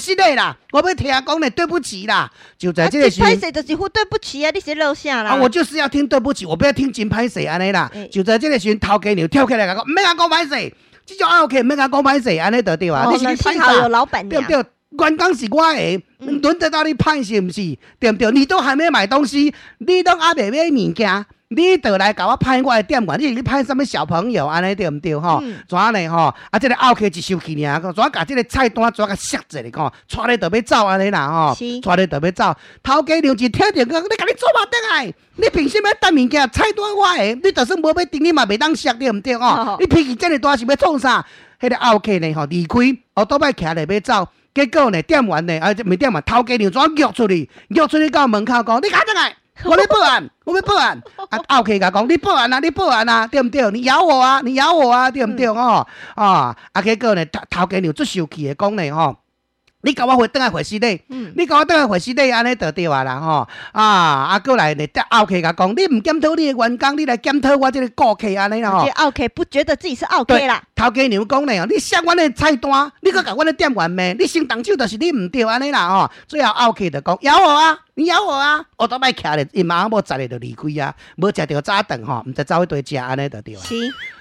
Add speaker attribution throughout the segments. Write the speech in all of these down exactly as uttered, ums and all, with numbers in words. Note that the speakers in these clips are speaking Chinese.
Speaker 1: 息的啦，我要听讲呢，对不起啦。就在这个时候，
Speaker 2: 拍谁就是呼对不起啊，你是落啥啦？
Speaker 1: 啊，我就是要听对不起，我不要听真拍谁安尼啦。
Speaker 2: 欸、
Speaker 1: 就在这个时候，头家娘跳起来讲，唔免讲拍谁，这种啊 OK， 唔免讲拍谁，安尼就对啊。
Speaker 2: 哦、
Speaker 1: 你是你拍
Speaker 2: 啥？有老板
Speaker 1: 对不对？员工是我的，轮得到你拍是不是？对不对？你都还没买东西，你都还没买物件。你倒来甲我拍我的店员，你是你拍什么小朋友安尼对毋对吼？怎样呢吼？啊，这个奥客一生气尔，怎样甲这个菜单怎样甲削一下吼？带你就要走安尼啦吼，带你就要走。头家娘一听着讲，你甲你做嘛倒来？你凭什么等物件？菜单我的，你就算无要订，你嘛袂当削对毋对吼？你脾气这么大是要创啥？迄个奥客呢吼离开，后倒摆徛咧要走，结果呢店员呢啊，没店员头家娘怎样约出去？约出去到门口讲，你甲倒来？我要报案，我要报案。啊，奥客甲讲，你报案啊，你报案啊，对不对？你咬我啊，你咬我啊，对不对？吼、嗯，啊，啊，结果呢，头头家娘最生气的讲呢，吼，你甲我回倒来回尸体，嗯、你甲我倒来回尸体，安尼就对啊啦，吼，啊，啊，过来呢，奥客甲讲，你唔检讨你的员工，你来检讨我这个顾客安尼啦，吼。
Speaker 2: 这奥客不觉得自己是奥客啦。
Speaker 1: 头家娘讲呢，你削我的菜单，你搁甲我的店员骂，你先动手就是你唔对安尼啦，吼。最后奥客就讲，咬我啊！你咬我啊！我都摆徛咧，伊妈某十个就离开啊，无食着早顿吼，毋知走去对食安尼就对啊。
Speaker 2: 是，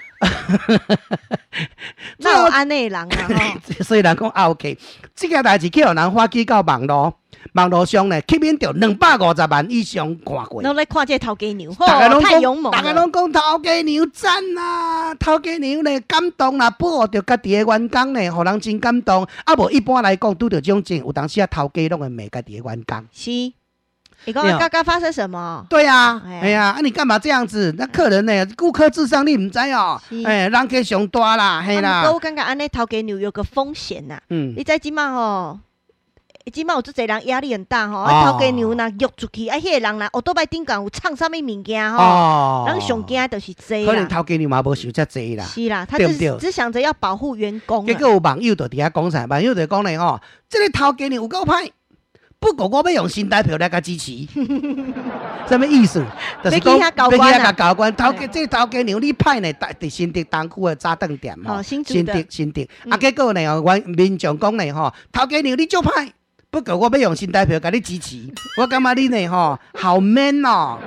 Speaker 2: 那有安尼人啊吼。
Speaker 1: 所以人讲啊 ，OK， 这个代志去互人发起到网络，网络上呢吸引着两百五十万以上看过。
Speaker 2: 拢来看这头家娘，哦，太勇猛了。
Speaker 1: 大家拢讲头家娘赞啦，头家娘呢感动啦，保护着家己的员工呢，互人真感动。啊，无一般来讲，拄着这种情，有当时啊头家拢会骂家己的员工。
Speaker 2: 是。你刚刚刚刚发生什么？
Speaker 1: 对啊，哎呀，啊你干嘛这样子？那客人呢？顾客智商你唔知哦，哎，人家上大啦，嘿啦。
Speaker 2: 我感觉安尼头家娘有个风险呐，嗯，你知即马吼，即马有做侪人压力很大吼，啊头家娘若约出去，啊迄个人若奥多摆顶港有创啥物物件吼，人上惊就是这啦。
Speaker 1: 可能头家娘嘛无想遮济啦，
Speaker 2: 是啦，他只只想着要保护员工。
Speaker 1: 结果有网友就伫遐讲啥，网友就讲咧吼，这个头家娘有够歹。不过我要用新台票来甲支持，什么意思？
Speaker 2: 就是讲要去遐
Speaker 1: 交关头家，这头家娘你歹呢，伫新竹东区的早顿店吼，
Speaker 2: 新竹
Speaker 1: 新竹，啊结果呢，阮民众讲呢吼，头家娘你足歹，不过我要用新台票甲你支持，我感觉你呢吼好 man 哦。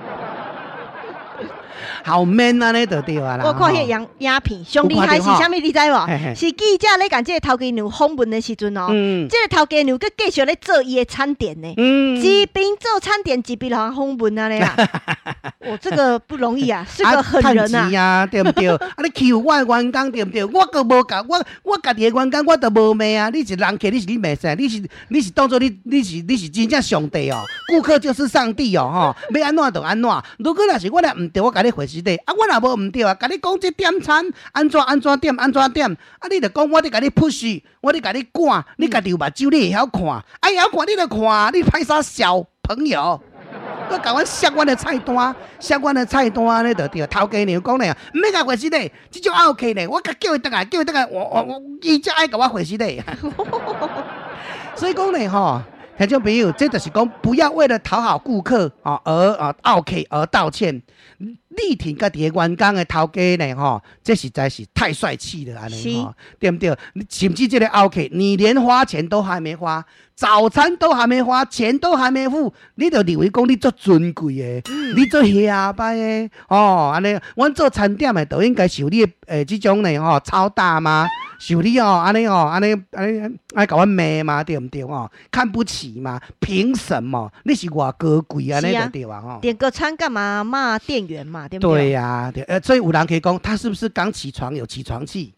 Speaker 1: 好 man 啊！那就对啊啦。
Speaker 2: 我看迄影影片，上厉害是啥物？你知无？是记者咧甲这个头家娘访问的时阵哦，嗯、这个头家娘佮继续咧做伊的餐点呢，嗯、一边做餐点一边人访问啊咧啦。我、哦、这个不容易啊，是个狠人啊，
Speaker 1: 啊对不对？啊，你欺负我的员工对不对？我佮无甲我我家己的员工我都无骂啊！你是人客，你是你骂啥？你是你是当作你你是你是真正上帝哦，顾客就是上帝哦，吼，要安怎就安怎。如果若是我若唔对，我甲你回是的，啊，我若无唔对啊，甲你讲这点餐安怎安怎点安怎点，啊，你就讲我咧甲你 push， 我咧甲你赶，你家己有目睭你会晓看，啊，会晓看你就看，你歹啥小朋友。我甲阮削阮的菜单，削阮的菜单咧，就对。头家娘讲咧，唔免甲回事咧，这种 OK 咧，我甲叫伊倒来，叫伊倒来，我我我，伊才爱甲我回事咧。所以讲咧吼，听众朋友，这就是讲不要为了讨好顾客啊而啊 OK 而道歉。力挺家己的员工的头家呢吼，这实在是太帅气了安尼吼，对不对？甚至这个 OK， 你连花钱都还没花，早餐都还没花，钱都还没付，你就认为讲你做尊贵的，嗯、你做下摆的哦，安尼，阮做餐点的都应该受你诶这种呢吼超大吗？受你哦，安尼哦，安尼安尼爱甲阮骂嘛，对不对哦？看不起嘛？凭什么？你是偌高贵安尼就对啊吼。
Speaker 2: 点个餐干嘛骂店员嘛？对不对？
Speaker 1: 对呀、啊，对，呃，所以有人可以讲，他是不是刚起床有起床气？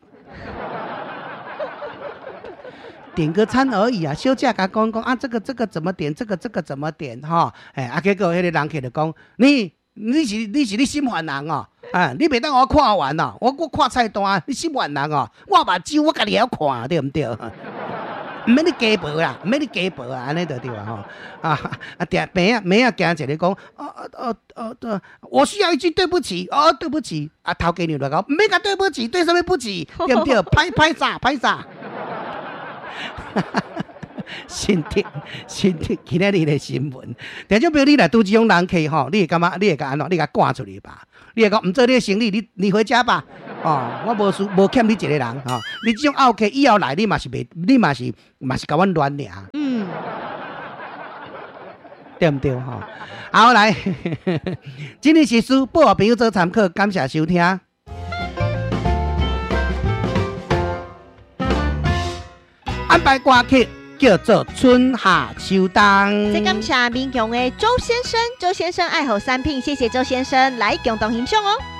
Speaker 1: 点个餐而已啊，小姐甲讲讲啊，这个这个怎么点？这个这个怎么点？哈，哎，啊，结果迄个人客就讲，你你是你是你心烦人哦，啊，你袂当我看完哦，我我看菜单，你心烦人哦，我目睭我家己晓看，对不对？唔免你假薄啦，唔免你假薄啊，安尼就对啊吼。啊啊，点妹啊妹啊，行一个讲，哦哦哦哦，我需要一句对不起，哦对不起，啊头家娘就讲，唔免甲对不起，对什么不起，对不对？歹歹啥歹啥。新竹新竹今仔日的新闻，听众朋友，你来拄这种人客吼，你会感觉你会甲安怎？你甲赶出去吧？你会讲唔做你的生意，你你回家吧。哦，我无输无欠你一个人吼、哦，你这种 OK 以后来，你嘛是袂，你嘛是嘛是甲阮乱尔。 对不对哈？好来，今日时事报朋友做参考，感谢收听。安排歌曲叫做《春夏秋冬》。
Speaker 2: 再感谢民雄的周先生，周先生爱好产品，谢谢周先生来共同欣赏哦。